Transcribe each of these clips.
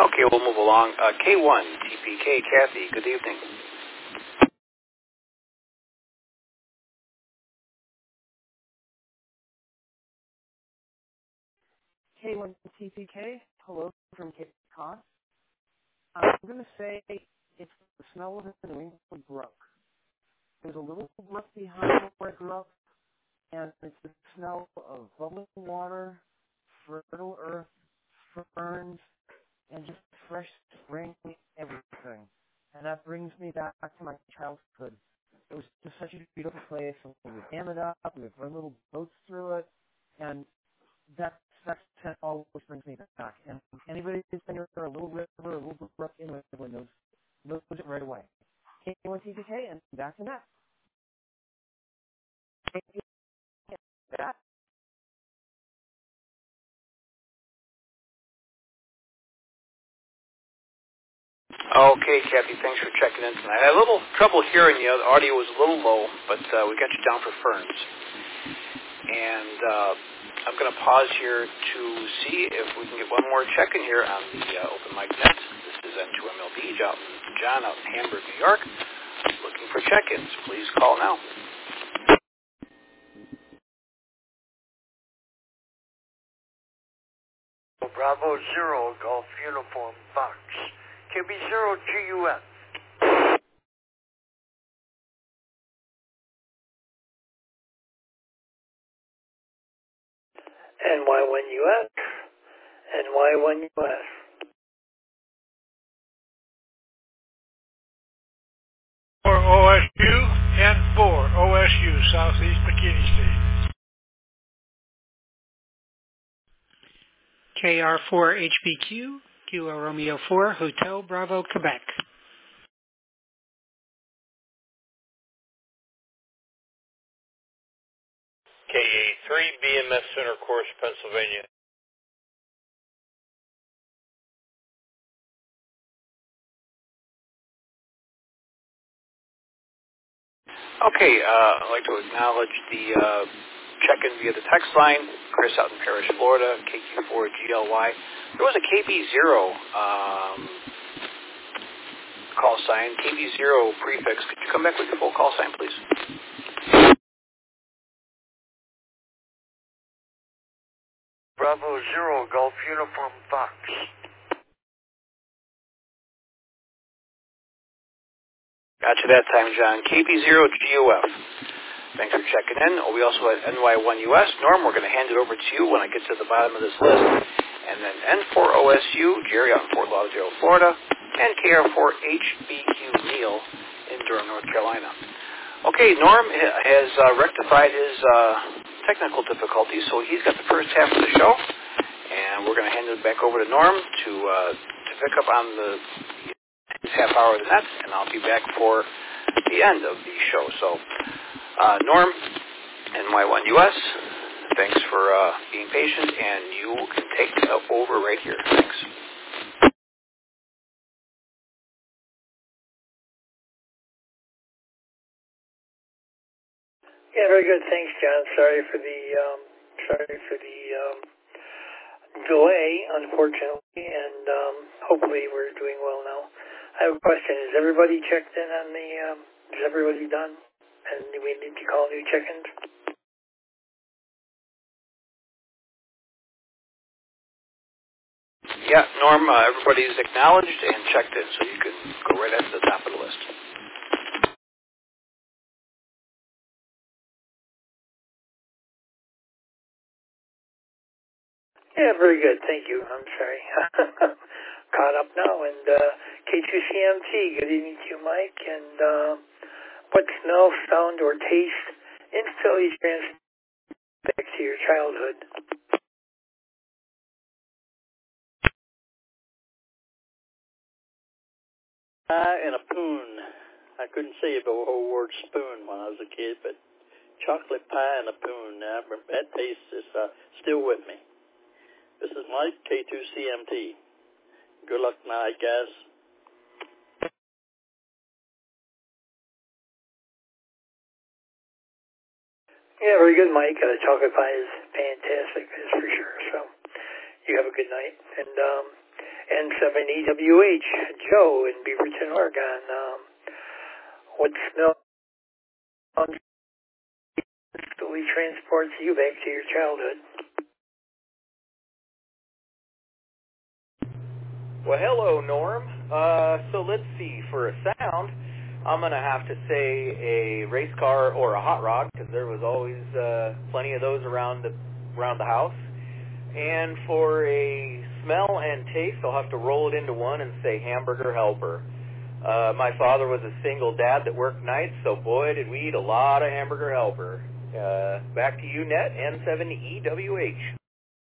Okay, we'll move along. K1, TPK, Kathy, good evening. K1 TPK, hello from Cape Cod. I'm going to say it's the smell of the New England brook. There's a little brook behind where I grew up, and it's the smell of bubbling water, fertile earth, ferns, and just fresh spring everything. And that brings me back to my childhood. It was just such a beautiful place. We would dam it up, we would run little boats through it, and that always brings me back. And anybody who's been near a little river, a little brook in New England knows it right away. K1 TPK, and back to that. Okay, Kathy, thanks for checking in tonight. I had a little trouble hearing you. The audio was a little low, but we got you down for ferns. And I'm going to pause here to see if we can get one more check-in here on the Open Mic Net. This is N2MLB, John out in Hamburg, New York. Looking for check-ins. Please call now. Bravo Zero Golf Uniform Fox. QB0 GUF. NY1US. NY1US. For OSU and for OSU, Southeast McKinney State. KR4HBQ, Kilo Romeo 4, Hotel Bravo, Quebec. KA3, BMS Center Course, Pennsylvania. Okay, I'd like to acknowledge the check-in via the text line. Chris out in Parrish, Florida, KQ4GLY. There was a KB0 call sign, KB0 prefix. Could you come back with your full call sign, please? Bravo Zero Golf Uniform Fox. Gotcha that time, John. KB0GUF. Thanks for checking in. We also had NY1US. Norm, we're going to hand it over to you when I get to the bottom of this list. And then N4OSU, Jerry out in Fort Lauderdale, Florida. And KR4HBQ, Neil in Durham, North Carolina. Okay, Norm has rectified his technical difficulties, so he's got the first half of the show. And we're going to hand it back over to Norm to pick up on the half hour of the net, and I'll be back for the end of the show. So, Norm, NY1US, thanks for being patient, and you can take over right here. Thanks. Yeah, very good. Thanks, John. Sorry for the delay, unfortunately, and hopefully we're doing well now. I have a question. Is everybody checked in on the? Is everybody done? And do we need to call new check-ins? Yeah, Norm, everybody's acknowledged and checked in, so you can go right at the top of the list. Yeah, very good. Thank you. I'm sorry. Caught up now. And K2CMT, good evening to you, Mike. And what smell, sound, or taste instantly transports back to your childhood? Pie and a poon. I couldn't say the whole word spoon when I was a kid, but chocolate pie and a poon. That taste is still with me. This is Mike, K2CMT. Good luck tonight, guys. Yeah, very good, Mike. Chocolate pie is fantastic, that's for sure. So you have a good night. And N7EWH, Joe in Beaverton, Oregon. What smell instantly transports you back to your childhood? Well, hello, Norm. So let's see. For a sound, I'm going to have to say a race car or a hot rod, because there was always plenty of those around the house. And for a smell and taste, I'll have to roll it into one and say hamburger helper. My father was a single dad that worked nights, so boy, did we eat a lot of hamburger helper. Back to you, Net, N7EWH.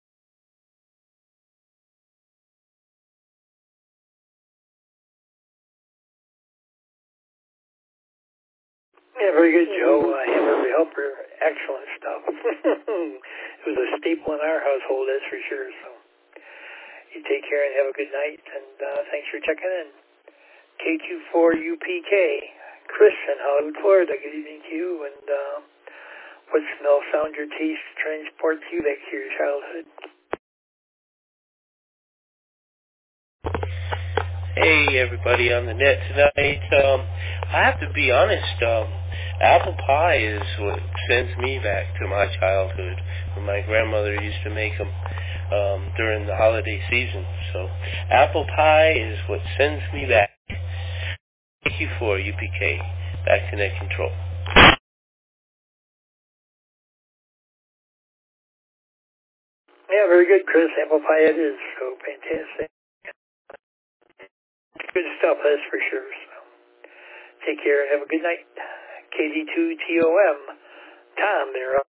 Yeah, very good, Joe. Hamburger helper, excellent stuff. It was a staple in our household, that's for sure. So you take care and have a good night, and thanks for checking in. KQ4UPK, Chris in Hollywood, Florida. Good evening to you. And what smell, sound, or taste transports you back to your childhood? Hey, everybody on the net tonight. I have to be honest, apple pie is what sends me back to my childhood, when my grandmother used to make them during the holiday season. So apple pie is what sends me back. Thank you for UPK. Back to net control. Yeah, very good, Chris. Apple pie it is. So fantastic. Good stuff, that's for sure. So take care and have a good night. KD2TOM, Tom, interrupt.